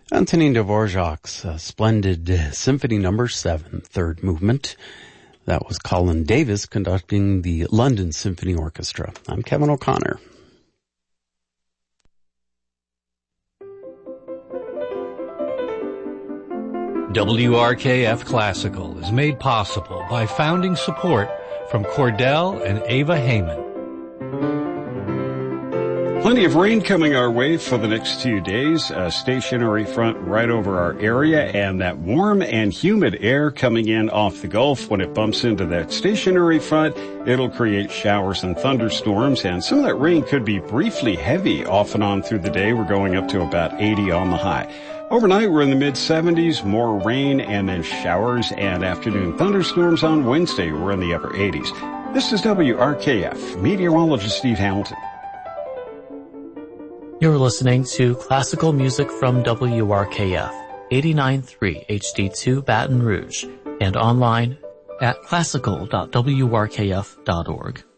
Antonin Dvorak's splendid Symphony No. 7, third movement. That was Colin Davis conducting the London Symphony Orchestra. I'm Kevin O'Connor. WRKF Classical is made possible by founding support from Cordell and Ava Heyman. Plenty of rain coming our way for the next 2 days. A stationary front right over our area, and that warm and humid air coming in off the Gulf. When it bumps into that stationary front, it'll create showers and thunderstorms, and some of that rain could be briefly heavy off and on through the day. We're going up to about 80 on the high. Overnight, we're in the mid-70s, more rain and then showers and afternoon thunderstorms on Wednesday. We're in the upper 80s. This is WRKF, meteorologist Steve Hamilton. You're listening to classical music from WRKF, 89.3 HD2 Baton Rouge, and online at classical.wrkf.org.